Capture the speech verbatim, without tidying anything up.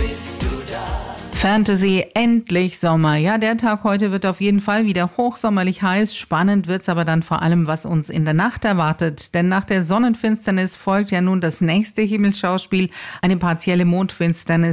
Fantasy, endlich Sommer. Ja, der Tag heute wird auf jeden Fall wieder hochsommerlich heiß. Spannend wird's aber dann vor allem, was uns in der Nacht erwartet. Denn nach der Sonnenfinsternis folgt ja nun das nächste Himmelsschauspiel, eine partielle Mondfinsternis.